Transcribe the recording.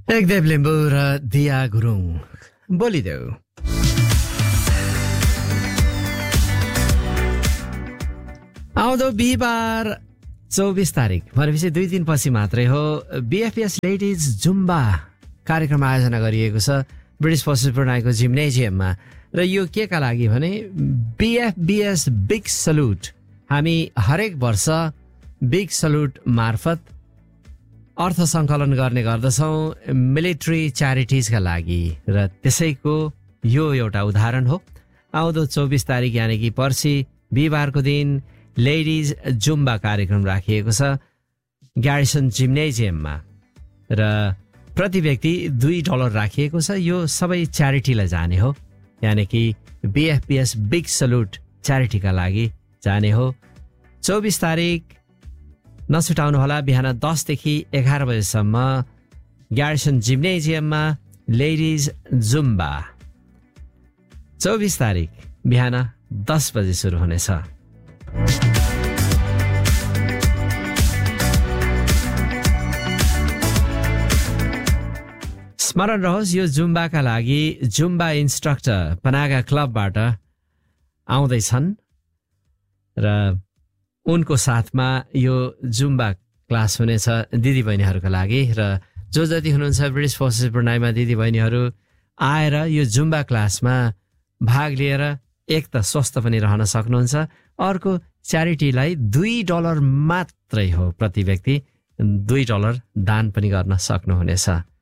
एकदेव लिम्बू र दिया गुरुङ बोलिदेऊ। आउँदो बिहिबार 24 तारिक भनेपछि 2 दिनपछि मात्रै हो बीएफपीएस लेडिज जुम्बा कार्यक्रम आयोजना गरिएको छ ब्रिटिस फोर्सेस ब्रुनाईको जिम्नेजियममा। र यो के का लागि भने बीएफबीएस बिग सल्युट, हामी हरेक वर्ष बिग सल्युट मार्फत अर्थ सङ्कलन गर्ने गर्दछौँ मिलिट्री च्यारिटिजका लागि, र त्यसैको यो एउटा उदाहरण हो। आउँदो 24 तारिक यानि कि पर्सि बिहिबारको दिन लेडिज जुम्बा कार्यक्रम राखिएको छ ग्यारिसन जिम्नेजियममा, र प्रति व्यक्ति $2 राखिएको छ। यो सबै च्यारिटीलाई जाने हो, यानि कि बीएफपीएस बिग सल्युट च्यारिटीका लागि जाने हो। 24 तारिक नछुटाउनुहोला, बिहान 10 देखि 11 बजेसम्म ग्यारिसन जिम्नेजियममा लेडिज जुम्बा। 24 तारिक बिहान 10 बजे सुरु हुनेछ। स्मरण रहोस्, यो जुम्बाका लागि जुम्बा इन्स्ट्रक्टर पनागा क्लबबाट आउँदैछन् र उनको साथमा यो जुम्बा क्लास हुनेछ दिदीबहिनीहरूका लागि। र जो जति हुनुहुन्छ ब्रिटिस फोर्सेस ब्रुनाईमा दिदीबहिनीहरू आएर यो जुम्बा क्लासमा भाग लिएर एक त स्वस्थ पनि रहन सक्नुहुन्छ, अर्को च्यारिटीलाई $2 मात्रै हो, प्रति व्यक्ति $2 दान पनि गर्न सक्नुहुनेछ।